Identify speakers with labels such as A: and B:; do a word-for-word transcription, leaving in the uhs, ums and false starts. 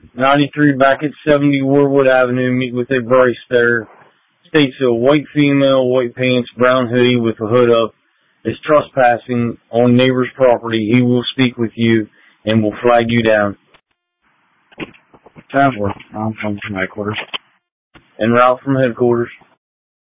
A: ninety-three back at seventy Warwood Avenue. Meet with a Bryce there. States a white female, white pants, brown hoodie with a hood up is trespassing on neighbor's property. He will speak with you and will flag you down.
B: That works. I'm from headquarters.
A: En route from headquarters.